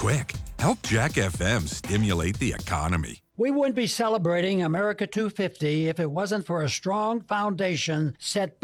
quick. Help Jack FM stimulate the economy. We wouldn't be celebrating America 250 if it wasn't for a strong foundation set